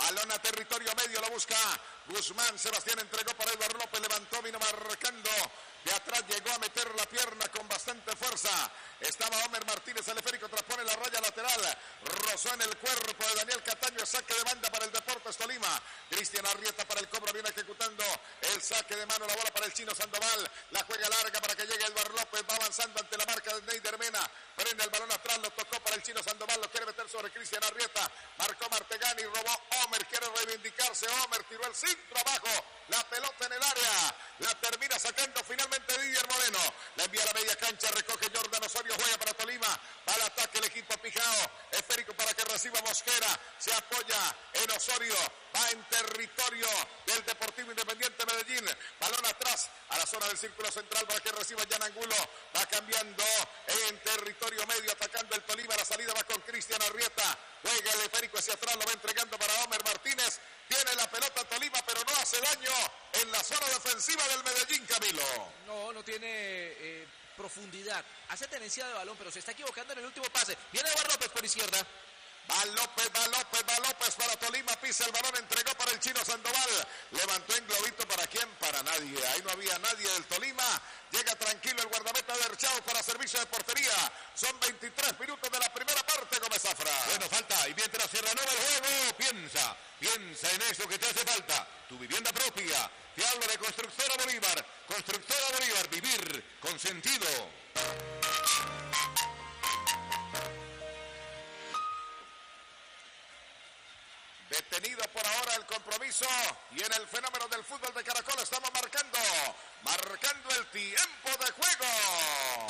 balón a territorio medio, lo busca Guzmán, Sebastián entregó para Eduardo López, levantó, vino marcando, de atrás llegó a meter la pierna con bastante fuerza, estaba Homer Martínez, el esférico transpone la raya lateral, rozó en el cuerpo de Daniel Cataño, saque de banda para el Deportes Tolima, Cristian Arrieta para el cobro, viene ejecutando el saque de mano, la bola para el chino Sandoval, la juega larga para que llegue Eduardo López, va avanzando ante la marca de Neider Mena, prende el balón atrás, lo tocó para el chino Sandoval, lo quiere meter sobre Cristian Arrieta, marcó Martegani, robó Homer, quiere reivindicarse, Homer tiró el centro abajo, la pelota en el área, la termina sacando finalmente Didier Moreno, la envía a la media cancha, recoge Jordan Osorio, juega para Tolima, va al ataque el equipo Pijao, esférico para que reciba Mosquera, se apoya en Osorio, va en territorio del Deportivo Independiente Medellín, balón atrás a la zona del círculo central para que reciba Jan Angulo, va cambiando en territorio medio, atacando el Tolima, la salida va con Cristian Arrieta, juega el esférico hacia atrás, lo va entregando para Homer Martínez, tiene la pelota Tolima, pero no hace daño en la zona defensiva del Medellín, Camilo. No tiene profundidad, hace tenencia de balón, pero se está equivocando en el último pase, viene Eduardo López por izquierda. Va López para Tolima, pisa el balón, entregó para el chino Sandoval, levantó en globito, ¿para quién? Para nadie, ahí no había nadie del Tolima, llega tranquilo el guardameta de Erchao para servicio de portería, son 23 minutos de la primera parte, Gómez Zafra. Bueno, falta, y mientras se renueva el juego, piensa en eso que te hace falta, tu vivienda propia, te hablo de Constructora Bolívar, vivir con sentido. Detenido por ahora el compromiso y en el fenómeno del fútbol de Caracol estamos marcando el tiempo de juego.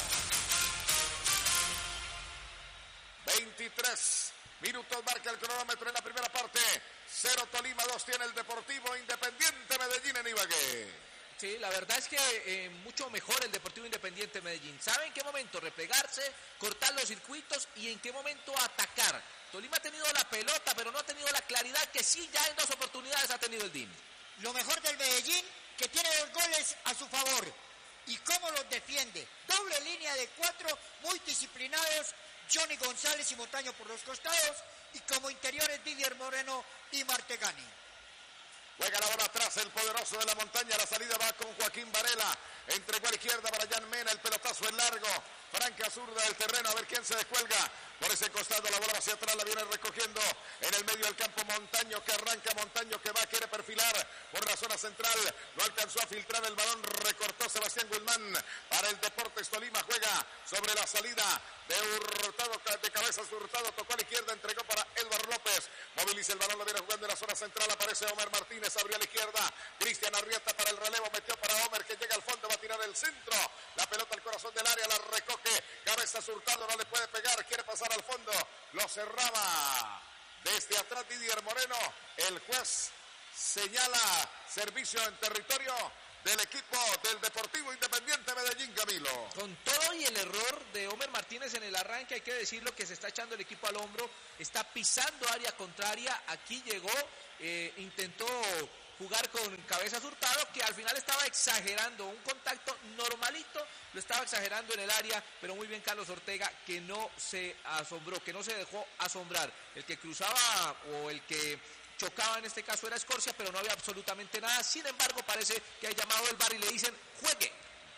23 minutos marca el cronómetro en la primera parte. 0 Tolima, 2 tiene el Deportivo Independiente Medellín en Ibagué. Sí, la verdad es que mucho mejor el Deportivo Independiente Medellín. ¿Sabe en qué momento replegarse, cortar los circuitos y en qué momento atacar? Tolima ha tenido la pelota, pero no ha tenido la claridad que sí ya en 2 oportunidades ha tenido el DIM. Lo mejor del Medellín, que tiene 2 goles a su favor. ¿Y cómo los defiende? Doble línea de 4, muy disciplinados, Johnny González y Montaño por los costados, y como interiores Didier Moreno y Martegani. Juega la bola atrás, el poderoso de la montaña, la salida va con Joaquín Varela, entregó a la izquierda para Jan Mena, el pelotazo es largo, franca zurda del terreno, a ver quién se descuelga, por ese costado la bola hacia atrás, la viene recogiendo en el medio del campo Montaño, que arranca, Montaño que va, quiere perfilar por la zona central, no alcanzó a filtrar el balón, recortó Sebastián Guzmán para el Deportes Tolima, juega sobre la salida de Hurtado, de cabeza Hurtado, tocó a la izquierda, entregó para Eduardo López, moviliza el balón, lo viene jugando en la zona central, aparece Homer Martínez, abrió a la izquierda, Cristian Arrieta para el relevo, metió para Homer que llega al fondo, va a tirar el centro, la pelota al corazón del área, la recoge, cabeza Hurtado, no le puede pegar, quiere pasar al fondo, lo cerraba desde atrás Didier Moreno, el juez señala servicio en territorio del equipo del Deportivo Independiente Medellín, Camilo. Con todo y el error de Homer Martínez en el arranque, hay que decirlo que se está echando el equipo al hombro, está pisando área contraria, aquí llegó, intentó jugar con cabeza Hurtado, que al final estaba exagerando, un contacto normalito, lo estaba exagerando en el área, pero muy bien Carlos Ortega, que no se asombró, que no se dejó asombrar. El que cruzaba o el que chocaba en este caso era Escorcia, pero no había absolutamente nada. Sin embargo, parece que ha llamado el VAR y le dicen juegue.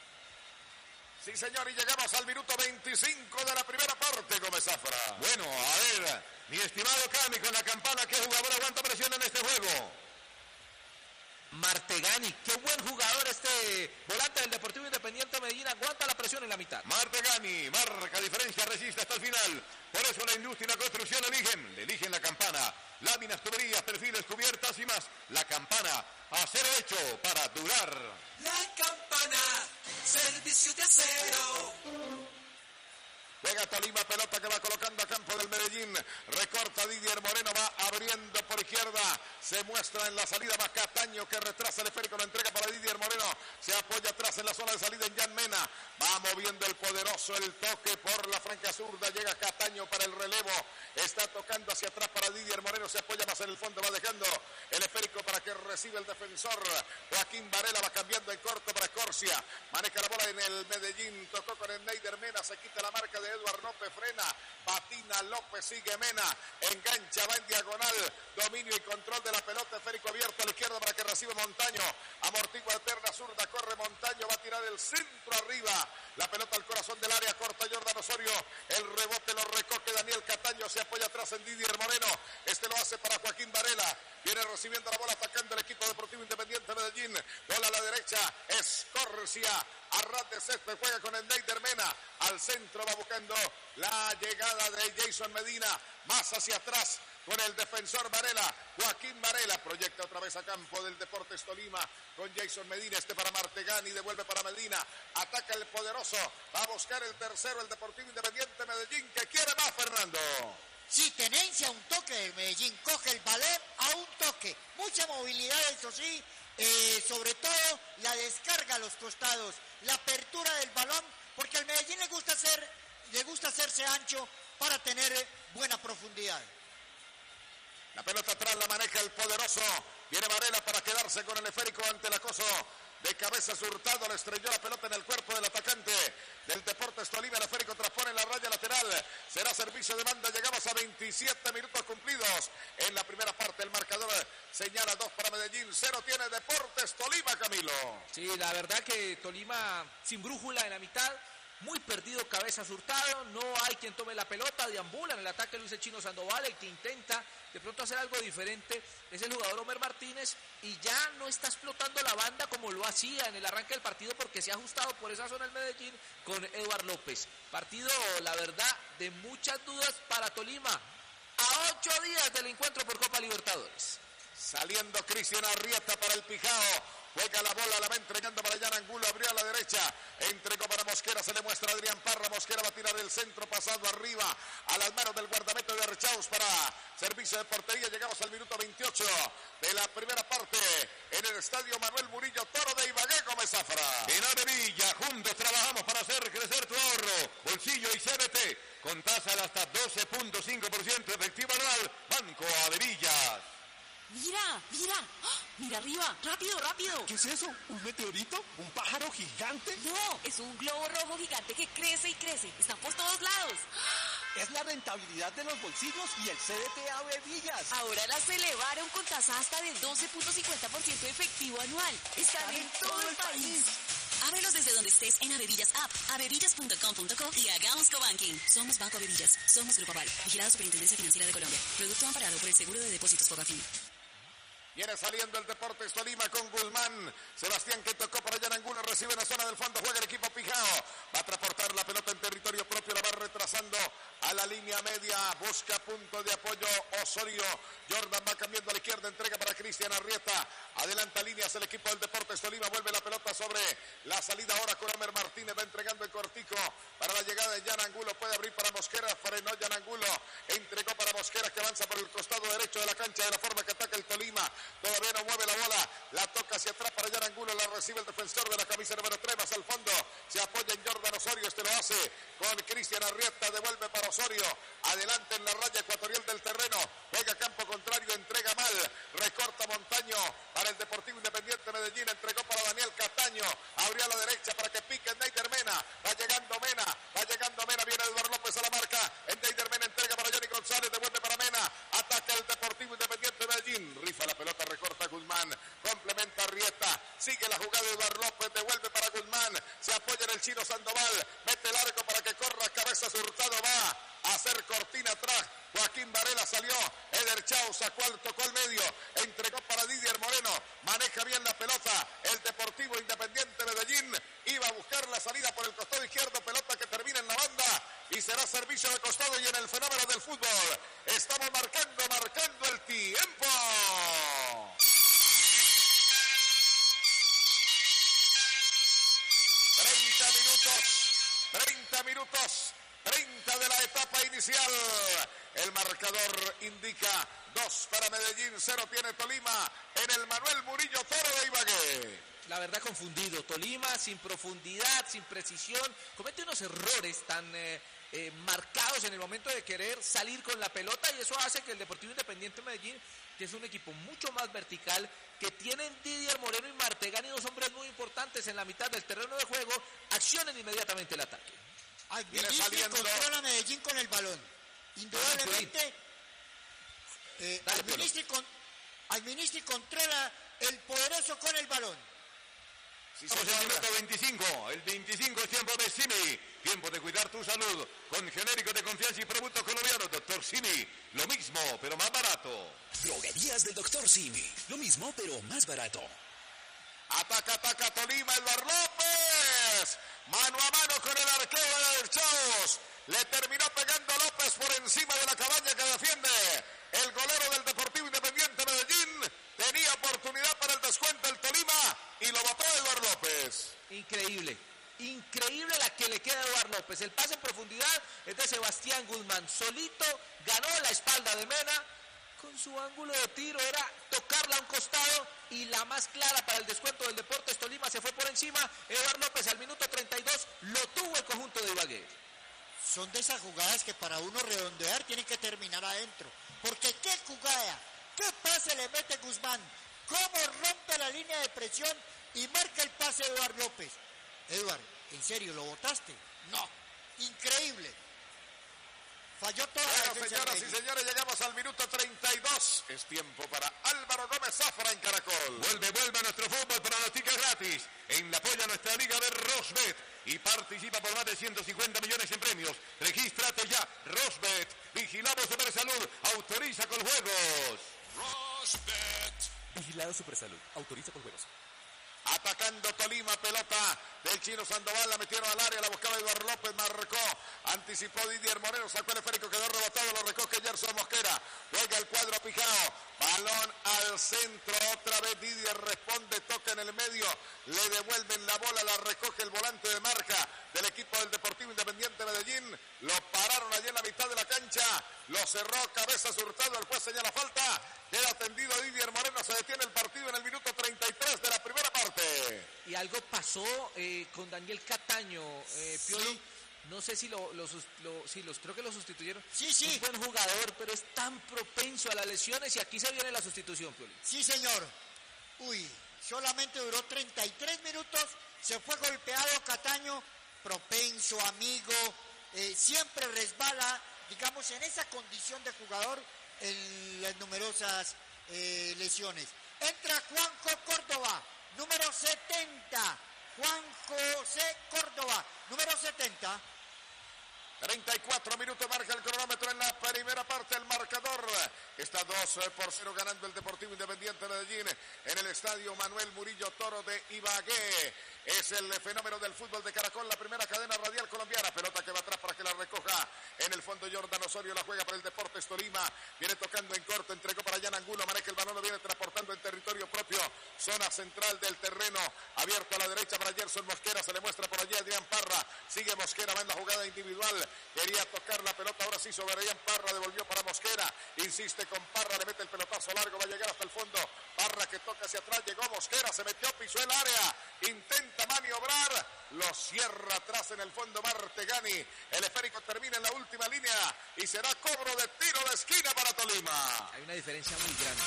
Sí, señor, y llegamos al minuto 25 de la primera parte, Gómez Zafra. Bueno, a ver, mi estimado Cami, con la campana, ¿qué jugador aguanta presión en este juego? Martegani, qué buen jugador este volante del Deportivo Independiente Medellín, aguanta la presión en la mitad. Martegani, marca diferencia, resiste hasta el final. Por eso la industria y la construcción eligen la campana. Láminas, tuberías, perfiles, cubiertas y más. La campana, acero hecho para durar. La campana, servicio de acero. Juega Tolima, pelota que va colocando a campo del Medellín, recorta Didier Moreno, va abriendo por izquierda, se muestra en la salida, va Cataño que retrasa el esférico, lo entrega para Didier Moreno, se apoya atrás en la zona de salida en Jan Mena, va moviendo el poderoso, el toque por la franca zurda, llega Cataño para el relevo, está tocando hacia atrás para Didier Moreno, se apoya más en el fondo, va dejando el esférico para que reciba el defensor, Joaquín Varela va cambiando en corto para Escorcia, maneja la bola en el Medellín, tocó con el Neider Mena, se quita la marca de Eduardo López, frena, patina López, sigue Mena, engancha, va en diagonal, dominio y control de pierde la pelota, esférico abierto a la izquierda para que reciba Montaño, amortigua de pierna zurda, corre Montaño, va a tirar el centro arriba, la pelota al corazón del área, corta Jordan Osorio, el rebote lo recoge Daniel Cataño, se apoya atrás en Didier Moreno, este lo hace para Joaquín Varela, viene recibiendo la bola, atacando el equipo deportivo Independiente Medellín, bola a la derecha, Escorcia, a ras de césped, juega con el Neider Mena, al centro va buscando la llegada de Jason Medina, más hacia atrás con el defensor Varela, Joaquín Varela, proyecta otra vez a campo del Deportes Tolima con Jason Medina, este para Martegani, devuelve para Medina, ataca el poderoso, va a buscar el tercero, el Deportivo Independiente Medellín, que quiere más, Fernando. Sí, tenencia, un toque del Medellín, coge el balón a un toque, mucha movilidad, eso sí, sobre todo la descarga a los costados, la apertura del balón, porque al Medellín le gusta hacerse ancho para tener buena profundidad. La pelota atrás la maneja el poderoso, viene Varela para quedarse con el esférico ante el acoso de Cabezas Hurtado, le estrelló la pelota en el cuerpo del atacante del Deportes Tolima, el esférico transpone en la raya lateral, será servicio de banda, llegamos a 27 minutos cumplidos en la primera parte, el marcador señala 2 para Medellín, 0 tiene Deportes Tolima, Camilo. Sí, la verdad que Tolima sin brújula en la mitad, muy perdido Cabezas Hurtado, no hay quien tome la pelota, deambula en el ataque Luis el Chino Sandoval, el que intenta de pronto hacer algo diferente es el jugador Homer Martínez y ya no está explotando la banda como lo hacía en el arranque del partido porque se ha ajustado por esa zona el Medellín con Eduard López. Partido, la verdad, de muchas dudas para Tolima, a 8 días del encuentro por Copa Libertadores. Saliendo Cristian Arrieta para el Pijao. Juega la bola, la va entregando para Jan Angulo, abrió a la derecha, entregó para Mosquera, se le muestra a Adrián Parra, Mosquera va a tirar el centro pasado arriba, a las manos del guardameta de Archaus para servicio de portería, llegamos al minuto 28 de la primera parte, en el estadio Manuel Murillo Toro de Ibagué, Gómez Zafra. En Avevilla, juntos trabajamos para hacer crecer tu ahorro, bolsillo y CBT, con tasa de hasta 12.5% efectivo anual, Banco Avevillas. Mira, mira, ¡oh! Mira arriba, rápido, rápido. ¿Qué es eso? ¿Un meteorito? ¿Un pájaro gigante? No, es un globo rojo gigante que crece y crece. Está por todos lados. Es la rentabilidad de los bolsillos y el CDT Avevillas. Ahora las elevaron con tasa hasta de 12.50% efectivo anual. Están en todo el país. Ábrelos desde donde estés en Avevillas App, avevillas.com.co y hagamos cobanking. Somos Banco Avevillas, somos Grupo Aval, vigilado Superintendencia Financiera de Colombia. Producto amparado por el Seguro de Depósitos Fogafín. Viene saliendo el Deportes Tolima con Guzmán. Sebastián que tocó para Jan Angulo, recibe en la zona del fondo, juega el equipo Pijao. Va a transportar la pelota en territorio propio, la va retrasando a la línea media. Busca punto de apoyo Osorio. Jordan va cambiando a la izquierda, entrega para Cristian Arrieta. Adelanta líneas el equipo del Deportes Tolima, vuelve la pelota sobre la salida ahora con Homer Martínez, va entregando el cortico para la llegada de Jan Angulo, puede abrir para Mosquera, frenó Jan Angulo, entregó para Mosquera que avanza por el costado derecho de la cancha de la forma que ataca el Tolima, todavía no mueve la bola, la toca hacia atrás para Jan Angulo, la recibe el defensor de la camisa número 3, más al fondo, se apoya en Jordan Osorio, este lo hace con Cristian Arrieta, devuelve para Osorio, adelante en la raya ecuatorial del terreno, juega campo contrario, entrega mal, recorta Montaño para el Deportivo Independiente Medellín, entregó para Daniel Cataño, abrió a la derecha para que pique Neider Mena, va llegando Mena, viene Eduardo López a la marca, en Neider Mena entrega para Johnny González, devuelve para Mena, ataca el Deportivo Independiente Medellín, rifa la pelota, recorta Guzmán, complementa Arrieta, sigue la jugada de Eduardo López, devuelve para Guzmán, se apoya en el Chino Sandoval, mete largo para que corra Cabezas Hurtado, va a hacer cortina atrás, Joaquín Varela salió, Eder Chao sacó tocó al medio, entregó para Didier Moreno, maneja bien la pelota, el Deportivo Independiente Medellín iba a buscar la salida por el costado izquierdo, pelota que termina en la banda y será servicio de costado y en el fenómeno del fútbol. Estamos marcando el tiempo. Minutos 30 de la etapa inicial. El marcador indica 2 para Medellín, 0 tiene Tolima en el Manuel Murillo Toro de Ibagué. La verdad confundido, Tolima sin profundidad, sin precisión, comete unos errores tan marcados en el momento de querer salir con la pelota y eso hace que el Deportivo Independiente Medellín, que es un equipo mucho más vertical, que tienen Didier Moreno y Martegani, dos hombres muy importantes en la mitad del terreno de juego, accionen inmediatamente el ataque. Administri controla Medellín con el balón. Indudablemente, administra y controla el poderoso con el balón. Sí, estamos en el minuto 25. El 25 es tiempo de Simi. Tiempo de cuidar tu salud. Con genéricos de confianza y productos colombianos. Doctor Simi. Lo mismo, pero más barato. Droguerías del Dr. Simi. Lo mismo, pero más barato. Ataca Tolima, Edward López. Mano a mano con el arquero del Chavos. Le terminó pegando López por encima de la cabaña que defiende el golero del Deportivo Independiente Medellín. Tenía oportunidad para el descuento el Tolima y lo botó Edward López. Increíble la que le queda a Edward López. El pase en profundidad es de Sebastián Guzmán. Solito ganó la espalda de Mena. Con su ángulo de tiro era tocarla a un costado y la más clara para el descuento del Deportes Tolima se fue por encima. Edward López al minuto 32 lo tuvo el conjunto de Ibagué. Son de esas jugadas que para uno redondear tienen que terminar adentro. Porque qué jugada, qué pase le mete Guzmán, cómo rompe la línea de presión y marca el pase de Edward López. Edward, ¿en serio lo botaste? No, increíble. Falló toda la Bueno, defensa. señoras y señores, llegamos al minuto 32. Es tiempo para Álvaro Gómez Zafra en Caracol. Vuelve a nuestro fútbol, pronostica gratis. En la apoya nuestra liga de Rosbet y participa por más de 150 millones en premios. Regístrate ya, Rosbet. Vigilado Supersalud. Autoriza con juegos. Rosbet. Vigilado Supersalud. Autoriza con juegos. Atacando Tolima, pelota del Chino Sandoval, la metieron al área, la buscaba Eduardo López, marcó, anticipó Didier Moreno, sacó el esférico, quedó rebotado, lo recoge Gerson Mosquera, juega el cuadro Pijao, balón al centro, otra vez Didier responde, toca en el medio, le devuelven la bola, la recoge el volante de marca del equipo del Deportivo Independiente Medellín, lo pararon allí en la mitad de la cancha, lo cerró Cabezas Hurtado, el juez señala falta, queda atendido Didier Moreno, se detiene el partido en el minuto 33 de la primera parte. Y algo pasó con Daniel Cataño, Piolo. Sí. No sé si creo que lo sustituyeron. Sí, sí. Un buen jugador, pero es tan propenso a las lesiones y aquí se viene la sustitución, Piolo. Sí, señor. Uy, solamente duró 33 minutos, se fue golpeado Cataño, propenso, amigo, siempre resbala, digamos, en esa condición de jugador en las numerosas lesiones. Entra Juanjo Córdoba, número 70. Juan José Córdoba, número 70. 34 minutos marca el cronómetro en la primera parte. El marcador está 2-0 ganando el Deportivo Independiente Medellín en el estadio Manuel Murillo Toro de Ibagué. Es el fenómeno del fútbol de Caracol, la primera cadena radial colombiana. Pelota que va atrás para que la recoja en el fondo Jordan Osorio, la juega para el Deportes Tolima. Viene tocando en corto, entregó para Jan Angulo, maneja el balón, lo viene transportando en territorio propio. Zona central del terreno, abierto a la derecha para Gerson Mosquera, se le muestra por allí a Adrián Parra. Sigue Mosquera, va en la jugada individual. Quería tocar la pelota, ahora sí sobre Adrián Parra, devolvió para Mosquera. Insiste con Parra, le mete el pelotazo largo, va a llegar hasta el fondo. Parra que toca hacia atrás, llegó Mosquera, se metió, pisó el área, intenta maniobrar, lo cierra atrás en el fondo Martegani. El esférico termina en la última línea y será cobro de tiro de esquina para Tolima. Hay una diferencia muy grande.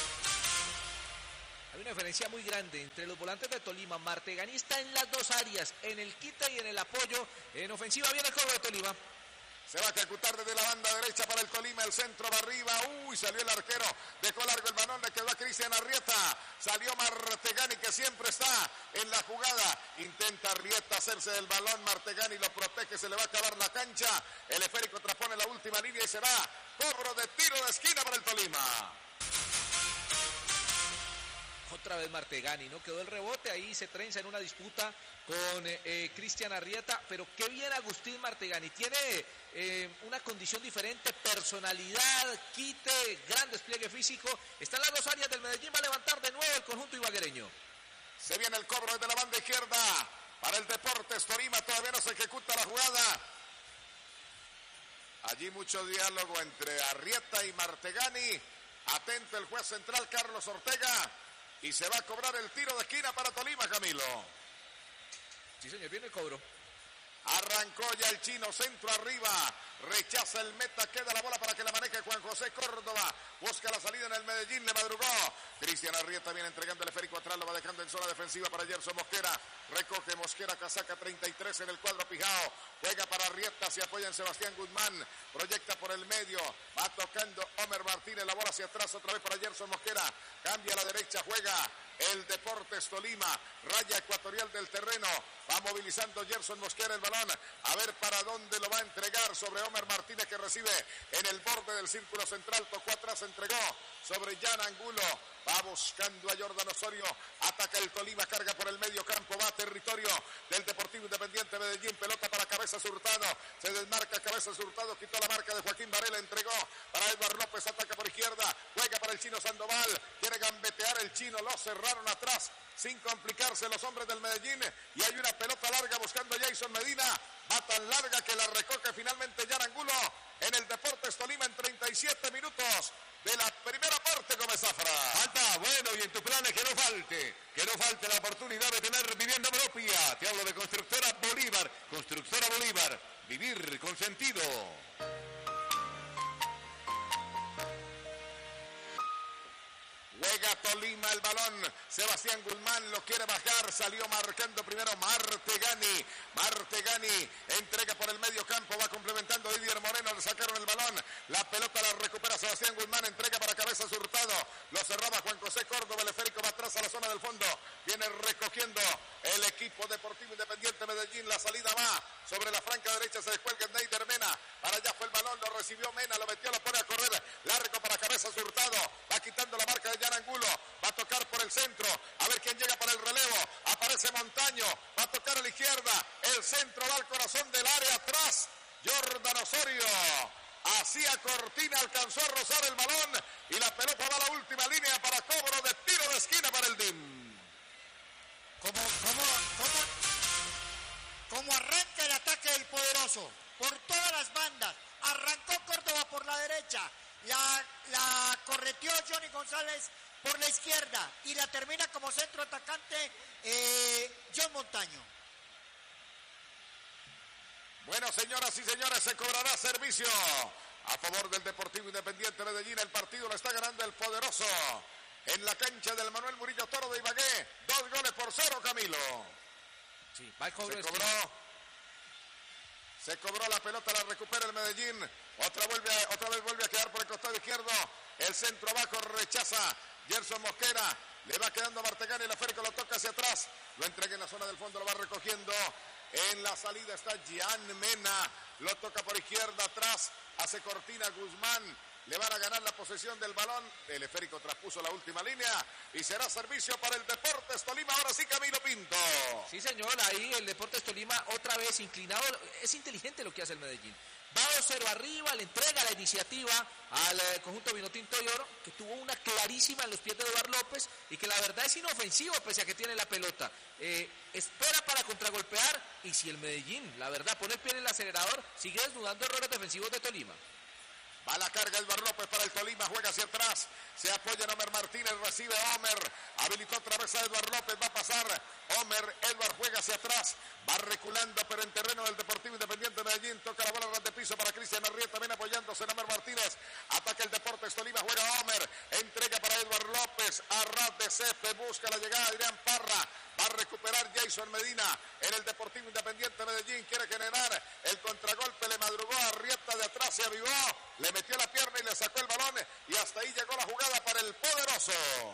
Hay una diferencia muy grande entre los volantes de Tolima. Martegani está en las dos áreas, en el quite y en el apoyo. En ofensiva viene el cobro de Tolima. Se va a ejecutar desde la banda derecha para el Tolima, el centro va arriba, salió el arquero, dejó largo el balón, le quedó a Cristian Arrieta, salió Martegani que siempre está en la jugada, intenta Arrieta hacerse del balón, Martegani lo protege, se le va a acabar la cancha, el esférico transpone la última línea y será cobro de tiro de esquina para el Tolima. Otra vez Martegani, ¿no? Quedó el rebote, ahí se trenza en una disputa con Cristian Arrieta, pero qué bien Agustín Martegani, tiene una condición diferente, personalidad, quite, gran despliegue físico, está en las dos áreas del Medellín, va a levantar de nuevo el conjunto ibaguereño. Se viene el cobro desde la banda izquierda para el Deportes Tolima, todavía no se ejecuta la jugada. Allí mucho diálogo entre Arrieta y Martegani, atento el juez central Carlos Ortega. Y se va a cobrar el tiro de esquina para Tolima, Camilo. Sí, señor, viene el cobro. Arrancó ya el chino, centro arriba. rechaza el meta, queda la bola para que la maneje Juan José Córdoba, busca la salida en el Medellín, le madrugó, Cristian Arrieta viene entregando el esférico atrás, lo va dejando en zona defensiva para Gerson Mosquera, recoge Mosquera, casaca 33 en el cuadro Pijao, juega para Arrieta, se apoya en Sebastián Guzmán, proyecta por el medio, va tocando Homer Martínez, la bola hacia atrás otra vez para Gerson Mosquera, cambia a la derecha, juega el Deportes Tolima, raya ecuatorial del terreno, va movilizando Gerson Mosquera el balón, a ver para dónde lo va a entregar sobre Homer Martínez que recibe en el borde del círculo central, tocó atrás, entregó sobre Jan Angulo, va buscando a Jordan Osorio, ataca el Tolima, carga por el medio campo, va a territorio del Deportivo Independiente Medellín, pelota para Cabezas Hurtado, se desmarca Cabezas Hurtado, quitó la marca de Joaquín Varela, entregó para Edward López, ataca por izquierda, juega para el Chino Sandoval, quiere gambetear el Chino, lo cerraron atrás, sin complicarse los hombres del Medellín, y hay una pelota larga buscando a Jason Medina, va tan larga que la recoge finalmente Jan Angulo en el Deportes Tolima en 37 minutos de la primera parte, Gómez Zafra. Falta, bueno, y en tus planes que no falte la oportunidad de tener vivienda propia. Te hablo de Constructora Bolívar, vivir con sentido. Juega Tolima el balón, Sebastián Guzmán lo quiere bajar, salió marcando primero Martegani, entrega por el medio campo, va complementando Didier Moreno, le sacaron el balón, la pelota la recupera Sebastián Guzmán, entrega para Cabezas Hurtado, lo cerraba Juan José Córdoba, el esférico va atrás a la zona del fondo, viene recogiendo el equipo Deportivo Independiente Medellín, la salida va sobre la franca derecha, se descuelga Neider Mena, para allá fue el balón, lo recibió Mena, lo metió, lo pone a correr, largo para Cabezas Hurtado, va quitando la marca de Jan Angulo, va a tocar por el centro, a ver quién llega para el relevo, aparece Montaño, va a tocar a la izquierda, el centro va al corazón del área, atrás, Jordan Osorio, hacía cortina, alcanzó a rozar el balón, y la pelota va a la última línea para cobro de tiro de esquina para el DIM. Como arranca el ataque del poderoso, por todas las bandas, arrancó Córdoba por la derecha, la correteó Johnny González por la izquierda y la termina como centro atacante John Montaño. Bueno, señoras y señores, se cobrará servicio a favor del Deportivo Independiente Medellín. El partido lo está ganando el poderoso en la cancha del Manuel Murillo Toro de Ibagué. 2-0, Camilo. Sí, va el cobro. Se cobró la pelota, la recupera el Medellín. Otra vez vuelve a quedar por el costado izquierdo. El centro abajo rechaza Gerson Mosquera. Le va quedando Martegani, el esférico lo toca hacia atrás. Lo entrega en la zona del fondo, lo va recogiendo. En la salida está Jan Mena. Lo toca por izquierda atrás. Hace cortina Guzmán. Le van a ganar la posesión del balón. El esférico traspuso la última línea y será servicio para el Deportes Tolima. Ahora sí, Camilo Pinto. Sí, señor, ahí el Deportes Tolima otra vez inclinado. Es inteligente lo que hace el Medellín. Va 2-0 arriba, le entrega la iniciativa al conjunto Vinotinto y Oro, que tuvo una clarísima en los pies de Eduardo López y que la verdad es inofensivo pese a que tiene la pelota. Espera para contragolpear y si el Medellín, la verdad, pone el pie en el acelerador, sigue desnudando errores defensivos de Tolima. Va la carga Edward López para el Tolima, juega hacia atrás, se apoya en Homer Martínez, recibe Homer, habilitó otra vez a Edward López, va a pasar Homer, Edward juega hacia atrás, va reculando pero en terreno del Deportivo Independiente de Medellín, toca la bola ras de piso para Cristian Arrieta, también apoyándose en Homer Martínez, ataca el Deportes Tolima, juega Homer, entrega para Edward López, a ras de césped, busca la llegada de Adrián Parra, va a recuperar Jason Medina en el Deportivo Independiente de Medellín, quiere generar el contragolpe, le madrugó a Arrieta de atrás, se avivó, le metió la pierna y le sacó el balón y hasta ahí llegó la jugada para el poderoso.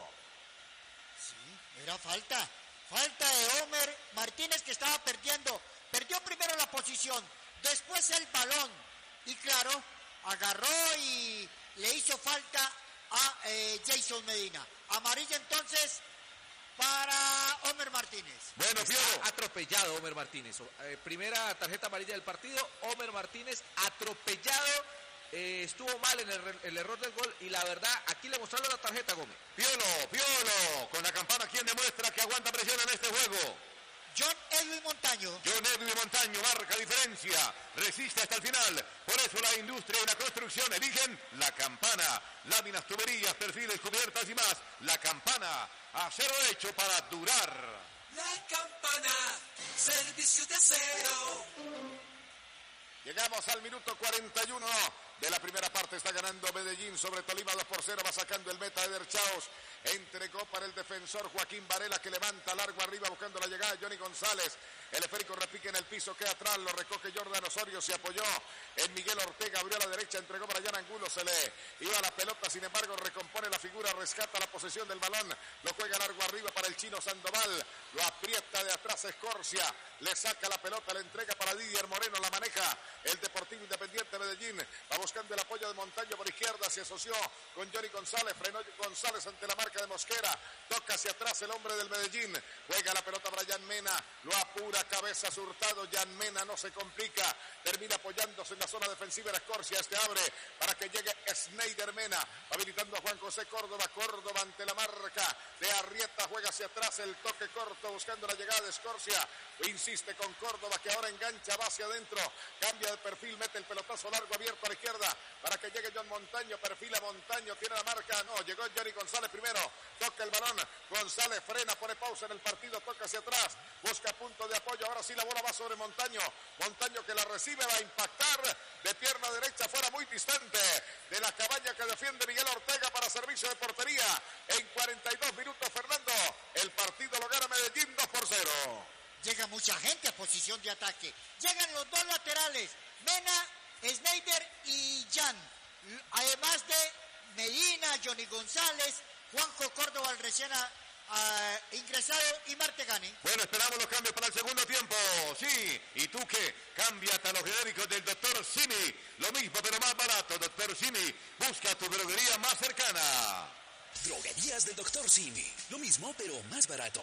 Sí, era falta de Homer Martínez que estaba perdió primero la posición, después el balón y claro, agarró y le hizo falta a Jason Medina. Amarilla entonces para Homer Martínez. Bueno, está atropellado Homer Martínez. Primera tarjeta amarilla del partido, Homer Martínez atropellado. Estuvo mal en el error del gol y la verdad, aquí le mostraron la tarjeta, Gómez. Piolo, con la campana, ¿quién demuestra que aguanta presión en este juego? John Edwin Montaño, marca diferencia, resiste hasta el final. Por eso la industria y la construcción eligen la campana. Láminas, tuberías, perfiles, cubiertas y más. La campana, acero hecho para durar. La campana, servicio de acero. Llegamos al minuto 41 de la primera parte. Está ganando Medellín sobre Tolima 2-0. Va sacando el meta Eder Chaos. Entregó para el defensor Joaquín Varela, que levanta largo arriba buscando la llegada de Johnny González. El esférico repique en el piso, queda atrás, lo recoge Jordan Osorio, se apoyó en Miguel Ortega, abrió a la derecha, entregó para Jan Angulo, se le iba la pelota, sin embargo recompone la figura, rescata la posesión del balón, lo juega largo arriba para el chino Sandoval, lo aprieta de atrás Escorcia, le saca la pelota, le entrega para Didier Moreno, la maneja el Deportivo Independiente Medellín, va buscando el apoyo de Montaño por izquierda, se asoció con Johnny González, frenó González ante la marca de Mosquera, toca hacia atrás el hombre del Medellín, juega la pelota para Jan Mena, lo apura, cabeza Hurtado, Jan Mena no se complica, termina apoyándose en la zona defensiva de Escorcia, abre para que llegue Schneider Mena, habilitando a Juan José Córdoba ante la marca de Arrieta, juega hacia atrás, el toque corto buscando la llegada de Escorcia, insiste con Córdoba que ahora engancha, va hacia adentro, cambia de perfil, mete el pelotazo largo abierto a la izquierda para que llegue John Montaño, perfila Montaño, tiene la marca, no, llegó Johnny González primero, toca el balón, González frena, pone pausa en el partido, toca hacia atrás, busca punto de apoyo, ahora sí la bola va sobre Montaño, Montaño que la recibe, va a impactar de pierna derecha, fuera muy distante de la cabaña que defiende Miguel Ortega para servicio de portería, en 42 minutos Fernando, el partido lo gana Medellín 2-0. Llega mucha gente a posición de ataque. Llegan los dos laterales, Mena, Schneider y Jan. Además de Medina, Johnny González, Juanjo Córdoba, el recién ingresado, y Martegani. Bueno, esperamos los cambios para el segundo tiempo. Sí, y tú que cámbiate a los genéricos del Dr. Simi. Lo mismo pero más barato, Dr. Simi. Busca tu droguería más cercana. Droguerías del Dr. Simi. Lo mismo pero más barato.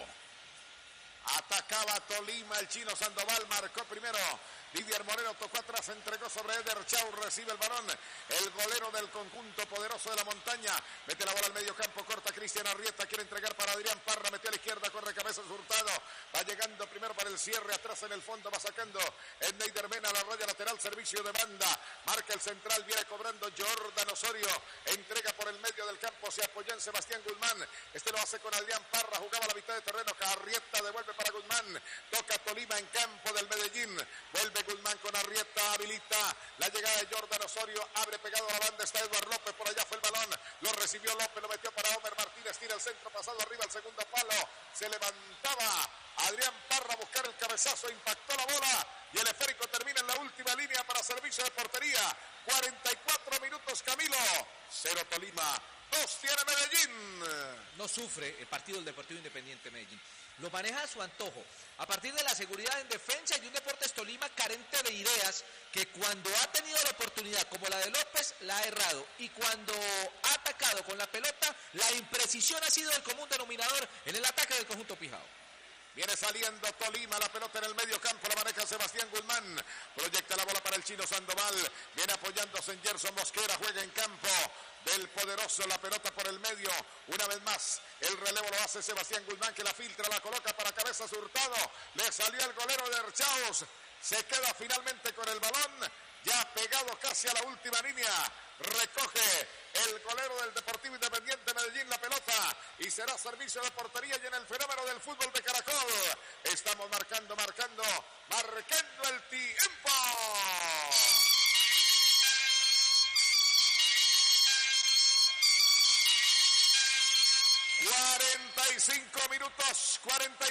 Atacaba Tolima, el chino Sandoval marcó primero, Didier Moreno tocó atrás, entregó sobre Eder Chau, recibe el balón, el golero del conjunto poderoso de la montaña, mete la bola al medio campo, corta Cristian Arrieta, quiere entregar para Adrián Parra, metió a la izquierda, corre cabezas Hurtado, va llegando primero para el cierre, atrás en el fondo, va sacando Schneider Mena a la raya lateral, servicio de banda, marca el central, viene cobrando Jordan Osorio, entrega por el medio del campo, se apoyó en Sebastián Guzmán, este lo hace con Adrián Parra, jugaba a la mitad de terreno, Arrieta devuelve para Guzmán, toca Tolima en campo del Medellín, vuelve Guzmán con Arrieta, habilita la llegada de Jordan Osorio, abre pegado a la banda, está Eduardo López, por allá fue el balón, lo recibió López, lo metió para Homer Martínez, tira el centro pasado arriba al segundo palo, se levantaba Adrián Parra a buscar el cabezazo, impactó la bola y el esférico termina en la última línea para servicio de portería, 44 minutos Camilo, 0 Tolima, 2 tiene Medellín. No sufre el partido del Deportivo Independiente Medellín. Lo maneja a su antojo, a partir de la seguridad en defensa y un Deportes Tolima carente de ideas, que cuando ha tenido la oportunidad, como la de López, la ha errado, y cuando ha atacado con la pelota, la imprecisión ha sido el común denominador en el ataque del conjunto pijao. Viene saliendo Tolima, la pelota en el medio campo, la maneja Sebastián Guzmán, proyecta la bola para el chino Sandoval, viene apoyándose en Gerson Mosquera, juega en campo del poderoso, la pelota por el medio, una vez más, el relevo lo hace Sebastián Guzmán, que la filtra, la coloca para cabezas Hurtado, le salió el golero de Erchaus, se queda finalmente con el balón, ya pegado casi a la última línea, recoge el golero del Deportivo Independiente Medellín la pelota y será servicio de portería y en el fenómeno del fútbol de Caracol. Estamos marcando el tiempo. 45 minutos, 45.